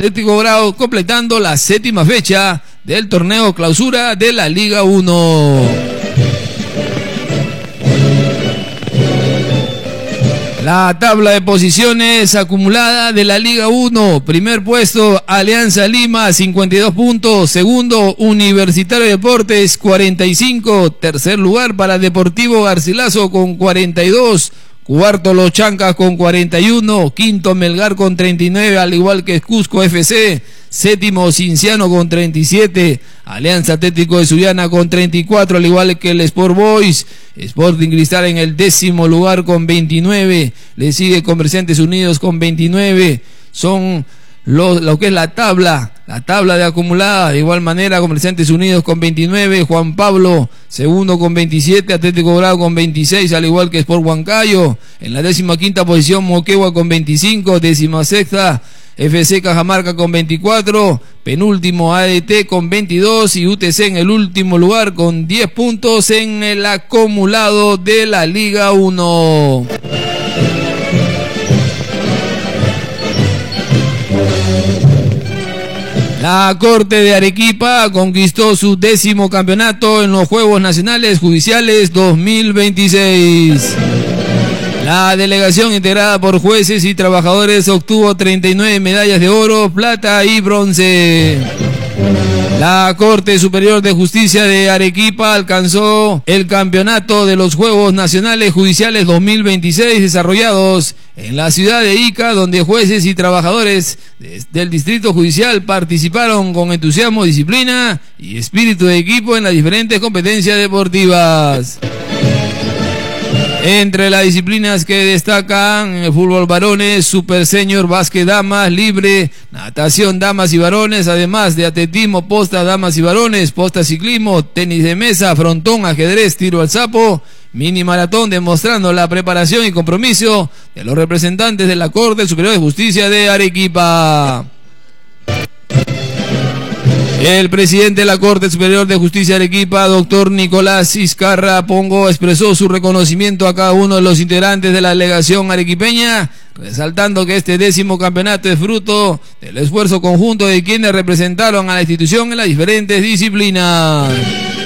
Atlético Grau completando la 7ª fecha del torneo clausura de la Liga 1. La tabla de posiciones acumulada de la Liga 1. Primer puesto, Alianza Lima, 52 puntos. Segundo, Universitario de Deportes, 45. Tercer lugar para Deportivo Garcilaso con 42. Cuarto, Los Chancas con 41. Quinto, Melgar con 39, al igual que Cusco FC. Séptimo, Cinciano con 37. Alianza Atlético de Sullana con 34, al igual que el Sport Boys. Sporting Cristal en el 10º lugar con 29. Le sigue Comerciantes Unidos con 29. Son lo que es la tabla de acumulada. De igual manera, Comerciantes Unidos con 29, Juan Pablo segundo con 27, Atlético Grau con 26, al igual que Sport Huancayo. En la 15ª posición, Moquegua con 25, 16ª FC Cajamarca con 24, penúltimo ADT con 22 y UTC en el último lugar con 10 puntos en el acumulado de la Liga 1. La Corte de Arequipa conquistó su 10º campeonato en los Juegos Nacionales Judiciales 2026. La delegación integrada por jueces y trabajadores obtuvo 39 medallas de oro, plata y bronce. La Corte Superior de Justicia de Arequipa alcanzó el campeonato de los Juegos Nacionales Judiciales 2026 desarrollados en la ciudad de Ica, donde jueces y trabajadores del Distrito Judicial participaron con entusiasmo, disciplina y espíritu de equipo en las diferentes competencias deportivas. Entre las disciplinas que destacan, el fútbol varones, super senior, básquet damas, libre, natación damas y varones, además de atletismo, posta damas y varones, posta ciclismo, tenis de mesa, frontón, ajedrez, tiro al sapo, mini maratón, demostrando la preparación y compromiso de los representantes de la Corte Superior de Justicia de Arequipa. El presidente de la Corte Superior de Justicia de Arequipa, doctor Nicolás Izcarra Pongo, expresó su reconocimiento a cada uno de los integrantes de la delegación arequipeña, resaltando que este 10º campeonato es fruto del esfuerzo conjunto de quienes representaron a la institución en las diferentes disciplinas.